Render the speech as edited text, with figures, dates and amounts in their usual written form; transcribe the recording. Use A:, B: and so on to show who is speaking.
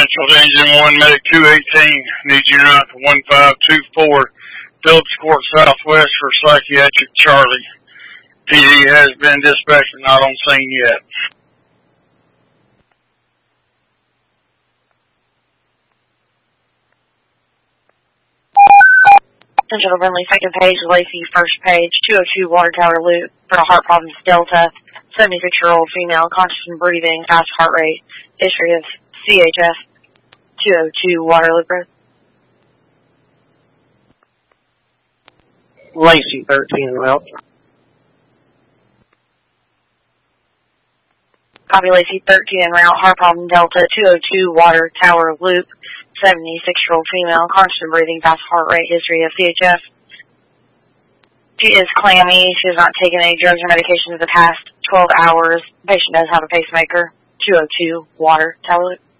A: Central to Engine 1, Medic 218. Need you tonight for 1524. Phillips Court Southwest for Psychiatric Charlie. PD has been dispatched but not on scene yet.
B: Central to Brinley, second page, Lacey, first page, 202 Water Tower Loop for the heart problems, Delta, 76-year-old female, conscious and breathing, fast heart rate, history of CHF, 202 Water Loop Road.
C: Lacey, 13 en route.
B: Copy Lacey, 13 en route, heart problem, Delta, 202 Water Tower Loop, 76-year-old female, conscious and breathing, fast heart rate, history of CHF. She is clammy. She has not taken any drugs or medication in the past 12 hours. The patient does have a pacemaker. 202 Water Tower Loop.